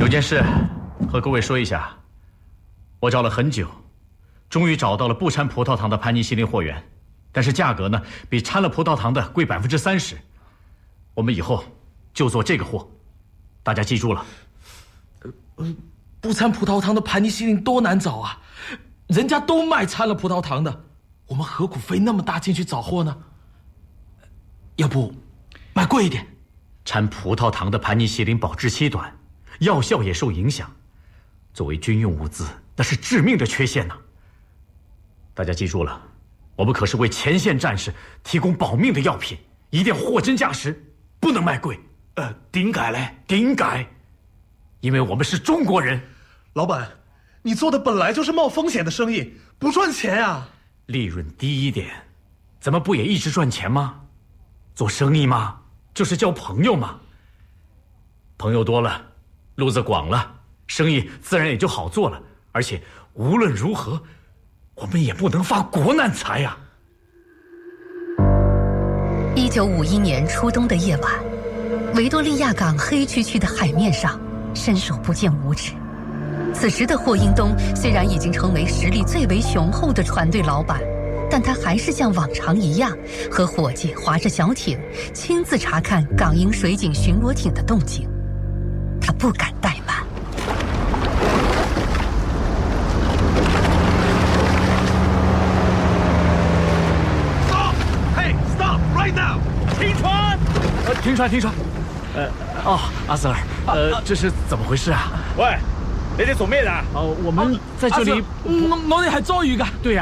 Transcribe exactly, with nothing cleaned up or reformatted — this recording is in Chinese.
有件事和各位说一下，我找了很久，终于找到了不掺葡萄糖的盘尼西林货源，但是价格呢比掺了葡萄糖的贵百分之三十。我们以后就做这个货，大家记住了。 呃，不掺葡萄糖的盘尼西林多难找啊！人家都卖掺了葡萄糖的，我们何苦费那么大劲去找货呢？要不卖贵一点？ 掺葡萄糖的盘尼西林保质期短，药效也受影响。作为军用物资，那是致命的缺陷呐。大家记住了，我们可是为前线战士提供保命的药品，一定要货真价实，不能卖贵。 呃，顶改嘞？ 顶改，因为我们是中国人。 老板，你做的本来就是冒风险的生意，不赚钱啊。 利润低一点，咱们不也一直赚钱吗？做生意嘛，就是交朋友嘛。朋友多了，路子广了，生意自然也就好做了。而且无论如何，我们也不能发国难财呀。 一九五一年初冬的夜晚，维多利亚港黑黢黢的海面上伸手不见五指。此时的霍英东虽然已经成为实力最为雄厚的船队老板，但他还是像往常一样和伙计划着小艇，亲自查看港英水警巡逻艇的动静。他不敢怠慢。 Stop! Hey, stop right now! 停船！ 呃，停船，停船。呃，哦，阿 Sir，呃，这是怎么回事啊？ 喂，你哋做咩啊？ 哦，我们在这里， 我哋係捉魚㗎。 对呀。